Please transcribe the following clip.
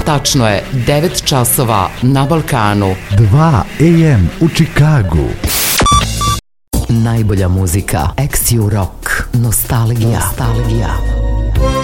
Tačno je 9 časova na Balkanu. 2 AM u Čikagu. Najbolja muzika, ex-Rock, nostalgija.